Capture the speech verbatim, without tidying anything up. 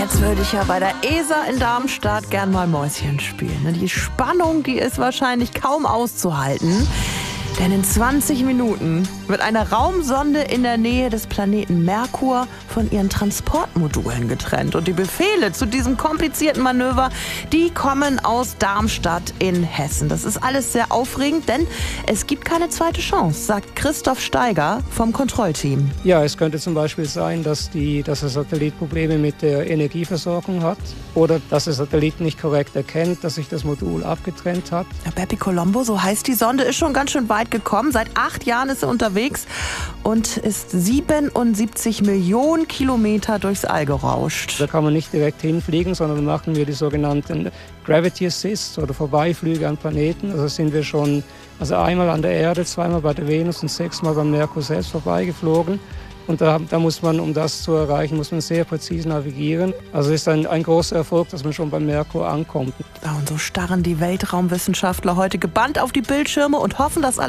Jetzt würde ich ja bei der E S A in Darmstadt gern mal Mäuschen spielen. Die Spannung, die ist wahrscheinlich kaum auszuhalten. Denn in zwanzig Minuten wird eine Raumsonde in der Nähe des Planeten Merkur von ihren Transportmodulen getrennt. Und die Befehle zu diesem komplizierten Manöver, die kommen aus Darmstadt in Hessen. Das ist alles sehr aufregend, denn es gibt keine zweite Chance, sagt Christoph Steiger vom Kontrollteam. Ja, es könnte zum Beispiel sein, dass, die, dass der Satellit Probleme mit der Energieversorgung hat oder dass der Satellit nicht korrekt erkennt, dass sich das Modul abgetrennt hat. Ja, Bepi Colombo, so heißt die Sonde, ist schon ganz schön weit gekommen. Seit acht Jahren ist sie unterwegs und ist siebenundsiebzig Millionen Kilometer durchs All gerauscht. Da kann man nicht direkt hinfliegen, sondern machen wir die sogenannten Gravity Assists oder Vorbeiflüge an Planeten. Also sind wir schon also einmal an der Erde, zweimal bei der Venus und sechsmal beim Merkur selbst vorbeigeflogen. Und da, da muss man, um das zu erreichen, muss man sehr präzise navigieren. Also es ist ein, ein großer Erfolg, dass man schon beim Merkur ankommt. Ja, und so starren die Weltraumwissenschaftler heute gebannt auf die Bildschirme und hoffen, dass